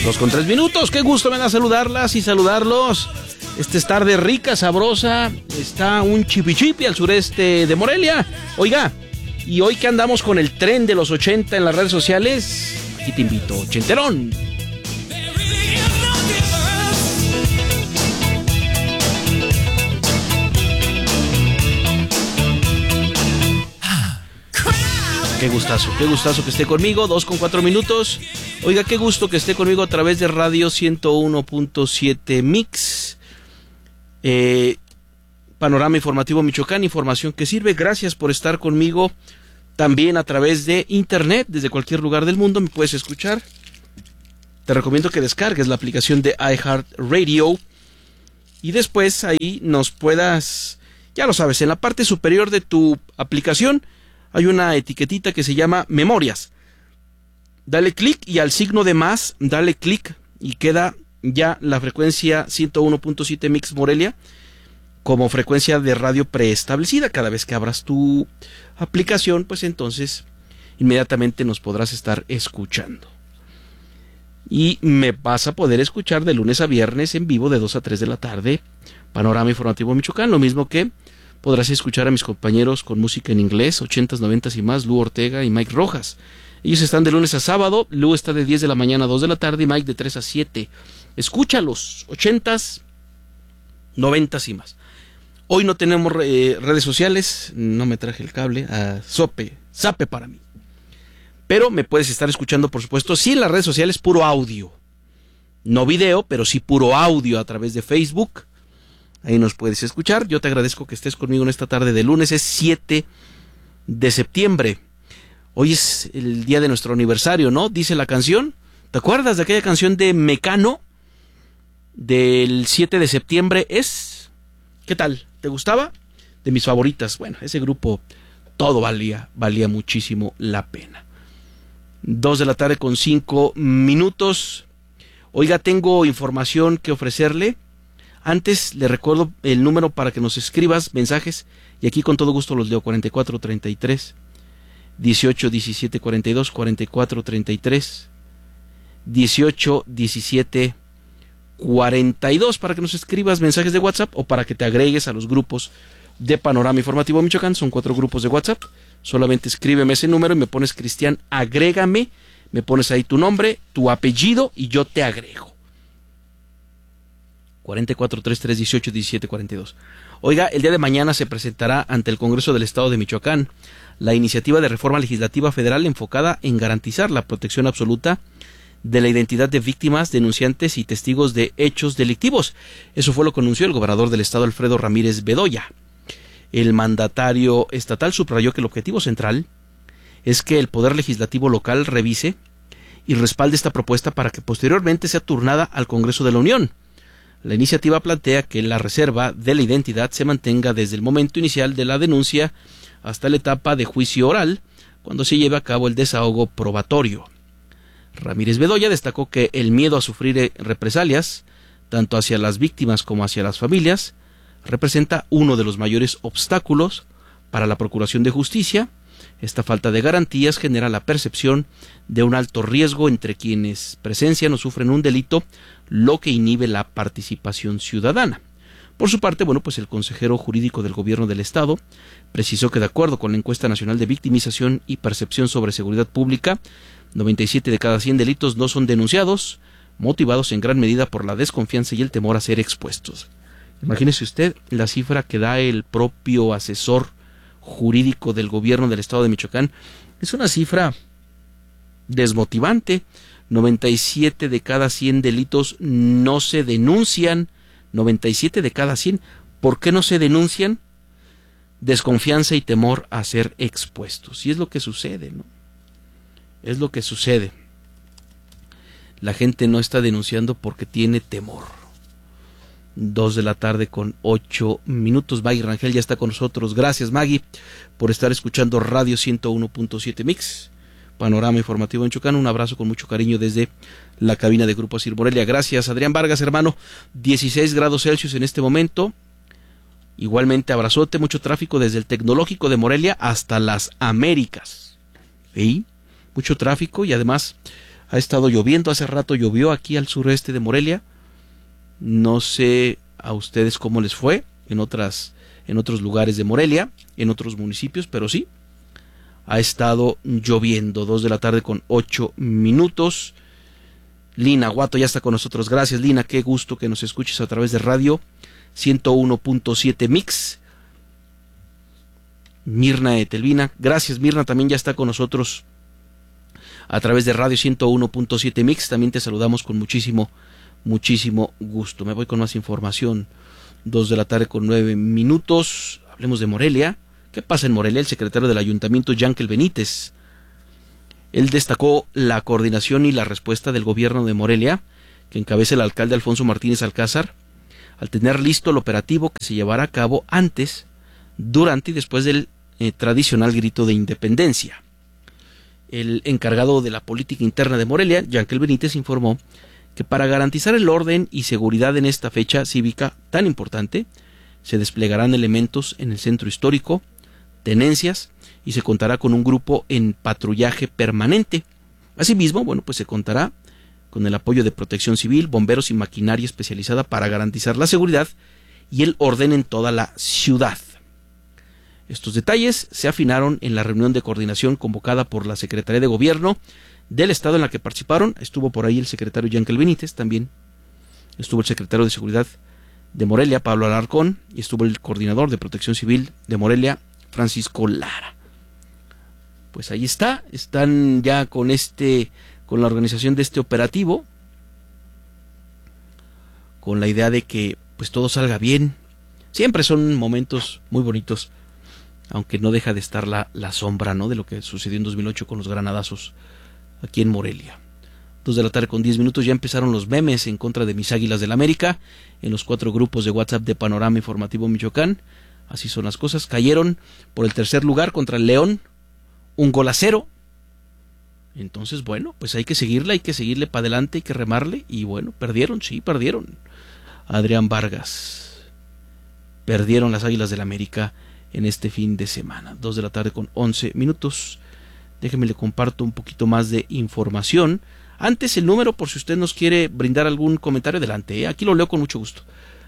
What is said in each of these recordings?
2:03. Qué gusto me da saludarlas y saludarlos. Es tarde rica, sabrosa. Está un chipichipi al sureste de Morelia. Oiga, y hoy que andamos con el tren de los 80 en las redes sociales, aquí te invito, ochenterón. Qué gustazo que esté conmigo, 2:04. Oiga, qué gusto que esté conmigo a través de Radio 101.7 Mix. Panorama Informativo Michoacán, información que sirve. Gracias por estar conmigo también a través de internet, desde cualquier lugar del mundo me puedes escuchar. Te recomiendo que descargues la aplicación de iHeartRadio y después ahí nos puedas, ya lo sabes, en la parte superior de tu aplicación hay una etiquetita que se llama Memorias. Dale clic y al signo de más, dale clic y queda ya la frecuencia 101.7 Mix Morelia como frecuencia de radio preestablecida. Cada vez que abras tu aplicación, pues entonces inmediatamente nos podrás estar escuchando. Y me vas a poder escuchar de lunes a viernes en vivo de 2 a 3 de la tarde, Panorama Informativo Michoacán, lo mismo que podrás escuchar a mis compañeros con música en inglés, 80s, 90s y más, Lu Ortega y Mike Rojas. Ellos están de lunes a sábado, Lu está de 10 de la mañana a 2 de la tarde y Mike de 3 a 7. Escúchalos, 80s, 90s y más. Hoy no tenemos redes sociales, no me traje el cable, zape para mí. Pero me puedes estar escuchando, por supuesto, sí en las redes sociales, puro audio. No video, pero sí puro audio a través de Facebook. Ahí nos puedes escuchar. Yo te agradezco que estés conmigo en esta tarde de lunes. Es 7 de septiembre. Hoy es el día de nuestro aniversario, ¿no? Dice la canción. ¿Te acuerdas de aquella canción de Mecano? Del 7 de septiembre es... ¿Qué tal? ¿Te gustaba? De mis favoritas. Bueno, ese grupo todo valía muchísimo la pena. 2 de la tarde con 5 minutos. Oiga, tengo información que ofrecerle. Antes le recuerdo el número para que nos escribas mensajes y aquí con todo gusto los leo. 4433 18 17 42, 4433 18 17 42 para que nos escribas mensajes de WhatsApp o para que te agregues a los grupos de Panorama Informativo Michoacán. Son 4 grupos de WhatsApp. Solamente escríbeme ese número y me pones Cristian, agrégame, me pones ahí tu nombre, tu apellido y yo te agrego. 4433 18 17 42. Oiga, el día de mañana se presentará ante el Congreso del Estado de Michoacán la iniciativa de reforma legislativa federal enfocada en garantizar la protección absoluta de la identidad de víctimas, denunciantes y testigos de hechos delictivos. Eso fue lo que anunció el gobernador del estado, Alfredo Ramírez Bedoya. El mandatario estatal subrayó que el objetivo central es que el Poder Legislativo local revise y respalde esta propuesta para que posteriormente sea turnada al Congreso de la Unión. La iniciativa plantea que la reserva de la identidad se mantenga desde el momento inicial de la denuncia hasta la etapa de juicio oral, cuando se lleve a cabo el desahogo probatorio. Ramírez Bedoya destacó que el miedo a sufrir represalias, tanto hacia las víctimas como hacia las familias, representa uno de los mayores obstáculos para la procuración de justicia. Esta falta de garantías genera la percepción de un alto riesgo entre quienes presencian o sufren un delito, lo que inhibe la participación ciudadana. Por su parte, pues el consejero jurídico del gobierno del estado precisó que de acuerdo con la encuesta nacional de victimización y percepción sobre seguridad pública, 97 de cada 100 delitos no son denunciados, motivados en gran medida por la desconfianza y el temor a ser expuestos. Imagínese usted la cifra que da el propio asesor jurídico del gobierno del estado de Michoacán. Es una cifra desmotivante. 97 de cada 100 delitos no se denuncian. 97 de cada 100. ¿Por qué no se denuncian? Desconfianza y temor a ser expuestos. Y es lo que sucede, ¿no? Es lo que sucede. La gente no está denunciando porque tiene temor. 2 de la tarde con 8 minutos. Maggie Rangel ya está con nosotros. Gracias, Maggie, por estar escuchando Radio 101.7 Mix, Panorama Informativo en Michoacán. Un abrazo con mucho cariño desde la cabina de Grupo Asir Morelia. Gracias, Adrián Vargas, hermano. 16 grados Celsius en este momento. Igualmente, abrazote, mucho tráfico desde el Tecnológico de Morelia hasta las Américas. ¿Sí? Mucho tráfico y además Ha estado lloviendo, hace rato llovió aquí al sureste de Morelia. No sé a ustedes cómo les fue en otros lugares de Morelia, en otros municipios, pero sí, ha estado lloviendo. 2:08 p.m. Lina Guato ya está con nosotros. Gracias, Lina, qué gusto que nos escuches a través de radio 101.7 Mix. Mirna Etelvina, gracias Mirna, también ya está con nosotros a través de radio 101.7 Mix. También te saludamos con muchísimo gusto. Me voy con más información. 2:09 p.m. Hablemos de Morelia. ¿Qué pasa en Morelia? El secretario del ayuntamiento, Yankel Benítez, él destacó la coordinación y la respuesta del gobierno de Morelia, que encabeza el alcalde Alfonso Martínez Alcázar, al tener listo el operativo que se llevará a cabo antes, durante y después del tradicional grito de independencia. El encargado de la política interna de Morelia, Yankel Benítez, informó que para garantizar el orden y seguridad en esta fecha cívica tan importante, se desplegarán elementos en el centro histórico, tenencias, y se contará con un grupo en patrullaje permanente. Asimismo, pues se contará con el apoyo de Protección Civil, bomberos y maquinaria especializada para garantizar la seguridad y el orden en toda la ciudad. Estos detalles se afinaron en la reunión de coordinación convocada por la Secretaría de Gobierno del Estado, en la que participaron. Estuvo por ahí el secretario Yankel Benítez, también estuvo el secretario de Seguridad de Morelia, Pablo Alarcón, y estuvo el coordinador de Protección Civil de Morelia, Francisco Lara. Pues ahí están ya con la organización de este operativo, con la idea de que pues todo salga bien. Siempre son momentos muy bonitos, aunque no deja de estar la sombra, ¿no?, de lo que sucedió en 2008 con los granadazos aquí en Morelia. 2:10 p.m. ya empezaron los memes en contra de mis Águilas del América en los 4 grupos de WhatsApp de Panorama Informativo Michoacán. Así son las cosas. Cayeron por el tercer lugar contra el León, 1-0. Entonces, pues hay que seguirle para adelante, hay que remarle. Y perdieron. Adrián Vargas. Perdieron las Águilas del América en este fin de semana. 2:11 p.m. Déjeme le comparto un poquito más de información. Antes el número, por si usted nos quiere brindar algún comentario, adelante. Aquí lo leo con mucho gusto.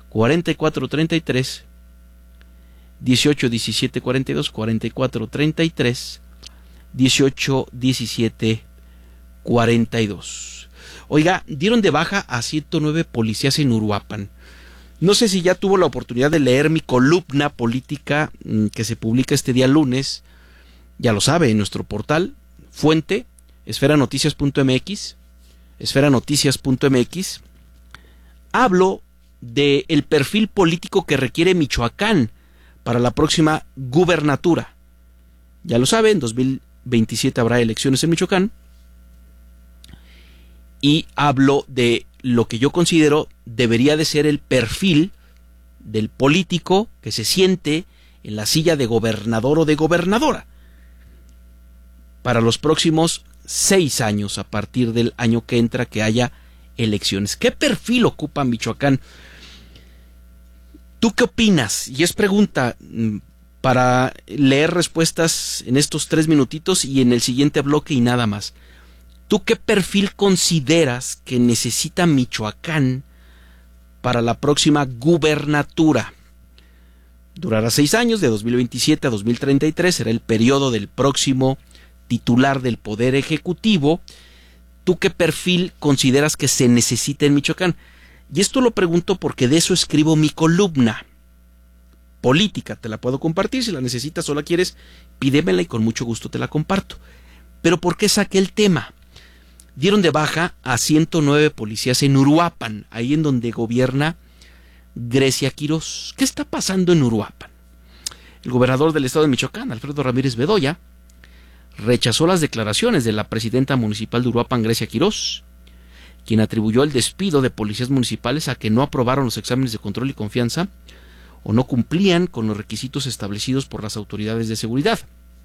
4433 18 17 42, 4433 18 17 42. Oiga, dieron de baja a 109 policías en Uruapan. No sé si ya tuvo la oportunidad de leer mi columna política que se publica este día lunes. Ya lo sabe, en nuestro portal, fuente, esferanoticias.mx, esferanoticias.mx. Hablo del perfil político que requiere Michoacán para la próxima gubernatura. Ya lo saben, en 2027 habrá elecciones en Michoacán. Y hablo de lo que yo considero debería de ser el perfil del político que se siente en la silla de gobernador o de gobernadora para los próximos 6 años, a partir del año que entra, que haya elecciones. ¿Qué perfil ocupa Michoacán? ¿Tú qué opinas? Y es pregunta para leer respuestas en estos 3 minutitos y en el siguiente bloque y nada más. ¿Tú qué perfil consideras que necesita Michoacán para la próxima gubernatura? Durará 6 años, de 2027 a 2033, será el periodo del próximo titular del Poder Ejecutivo. ¿Tú qué perfil consideras que se necesita en Michoacán? Y esto lo pregunto porque de eso escribo mi columna política. Te la puedo compartir, si la necesitas o la quieres, pídemela y con mucho gusto te la comparto. Pero ¿por qué saqué el tema? Dieron de baja a 109 policías en Uruapan, ahí en donde gobierna Grecia Quirós. ¿Qué está pasando en Uruapan? El gobernador del estado de Michoacán, Alfredo Ramírez Bedoya, rechazó las declaraciones de la presidenta municipal de Uruapan, Grecia Quirós, quien atribuyó el despido de policías municipales a que no aprobaron los exámenes de control y confianza o no cumplían con los requisitos establecidos por las autoridades de seguridad.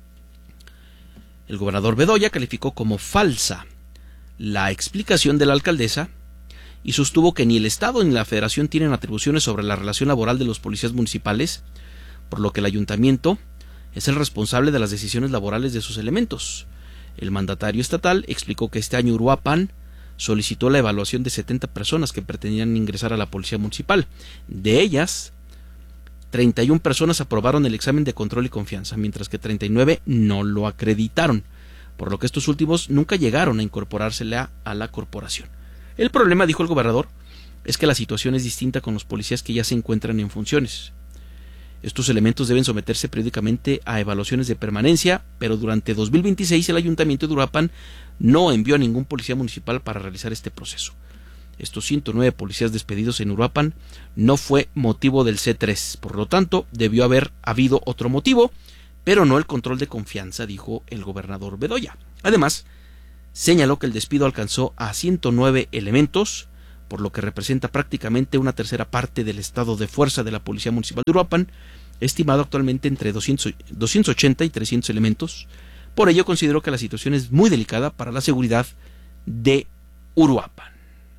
El gobernador Bedoya calificó como falsa la explicación de la alcaldesa y sostuvo que ni el Estado ni la Federación tienen atribuciones sobre la relación laboral de los policías municipales, por lo que el ayuntamiento es el responsable de las decisiones laborales de sus elementos. El mandatario estatal explicó que este año Uruapan solicitó la evaluación de 70 personas que pretendían ingresar a la policía municipal. De ellas, 31 personas aprobaron el examen de control y confianza, mientras que 39 no lo acreditaron, por lo que estos últimos nunca llegaron a incorporársela a la corporación. El problema, dijo el gobernador, es que la situación es distinta con los policías que ya se encuentran en funciones. Estos elementos deben someterse periódicamente a evaluaciones de permanencia, pero durante 2026 el Ayuntamiento de Uruapan no envió a ningún policía municipal para realizar este proceso. Estos 109 policías despedidos en Uruapan no fue motivo del C3, por lo tanto debió haber habido otro motivo, pero no el control de confianza, dijo el gobernador Bedoya. Además, señaló que el despido alcanzó a 109 elementos, por lo que representa prácticamente una tercera parte del estado de fuerza de la Policía Municipal de Uruapan, estimado actualmente entre 280 y 300 elementos. Por ello consideró que la situación es muy delicada para la seguridad de Uruapan.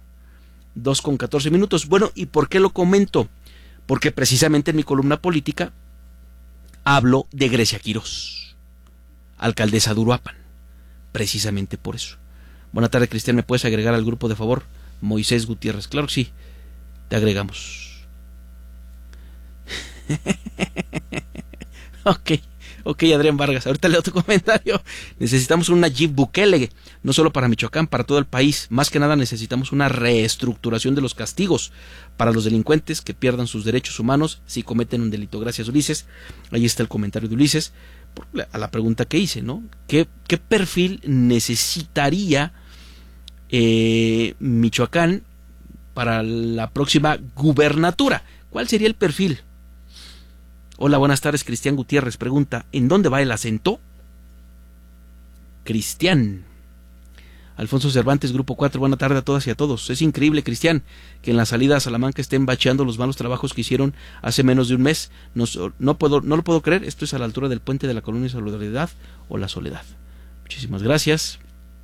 2:14. Bueno, ¿y por qué lo comento? Porque precisamente en mi columna política hablo de Grecia Quirós, alcaldesa de Uruapan. Precisamente por eso. Buenas tardes, Cristian, ¿me puedes agregar al grupo de favor? Moisés Gutiérrez, claro que sí, te agregamos. Ok, Adrián Vargas, ahorita leo tu comentario. Necesitamos un Nayib Bukele, no solo para Michoacán, para todo el país. Más que nada necesitamos una reestructuración de los castigos para los delincuentes que pierdan sus derechos humanos si cometen un delito. Gracias, Ulises. Ahí está el comentario de Ulises a la pregunta que hice, ¿no? ¿Qué perfil necesitaría Michoacán para la próxima gubernatura? ¿Cuál sería el perfil? Hola, buenas tardes, Cristian Gutiérrez pregunta, ¿en dónde va el acento? Cristian. Alfonso Cervantes, Grupo 4, buena tarde a todas y a todos. Es increíble, Cristian, que en la salida a Salamanca estén bacheando los malos trabajos que hicieron hace menos de un mes. No lo puedo creer, esto es a la altura del puente de la Colonia Solidaridad o La Soledad. Muchísimas gracias.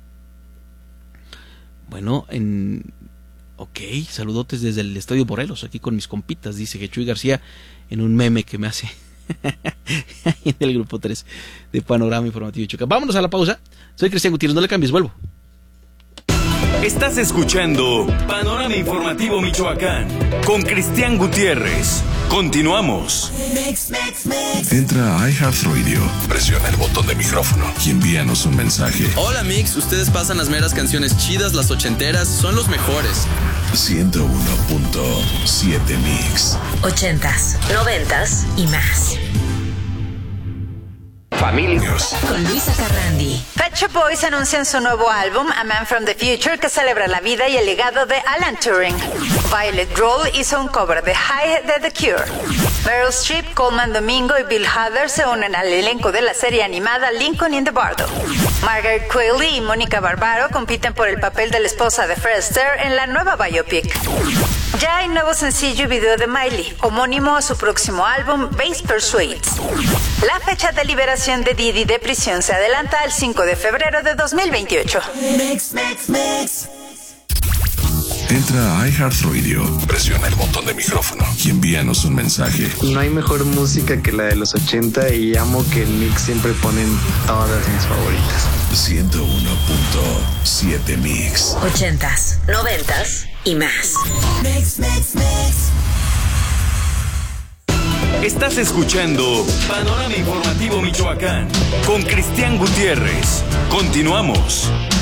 Bueno, saludotes desde el Estadio Morelos, aquí con mis compitas, dice Gechuy García en un meme que me hace en el grupo 3 de Panorama Informativo Choca. Vámonos a la pausa. Soy Cristian Gutiérrez, no le cambies, vuelvo. Estás escuchando Panorama Informativo Michoacán con Cristian Gutiérrez. Continuamos. Entra a iHeartRadio, presiona el botón de micrófono y envíanos un mensaje. Hola Mix, ustedes pasan las meras canciones chidas, las ochenteras, son los mejores. 101.7 Mix. 80s, 90s y más. Familias. Con Luisa Carrandi. Pet Shop Boys anuncian su nuevo álbum, A Man from the Future, que celebra la vida y el legado de Alan Turing. Violet Roll hizo un cover de High de The Cure. Meryl Streep, Coleman Domingo y Bill Hader se unen al elenco de la serie animada Lincoln in the Bardo. Margaret Qualley y Mónica Barbaro compiten por el papel de la esposa de Fred Astaire en la nueva biopic. Ya hay nuevo sencillo y video de Miley, homónimo a su próximo álbum, Bass Persuades. La fecha de liberación de Diddy de prisión se adelanta al 5 de febrero de 2028. Entra a iHeartRadio, presiona el botón de micrófono y envíanos un mensaje. No hay mejor música que la de los 80 y amo que el mix siempre ponen todas mis favoritas. 101.7 Mix. 80s, 90s y más. Estás escuchando Panorama Informativo Michoacán con Cristian Gutiérrez. Continuamos.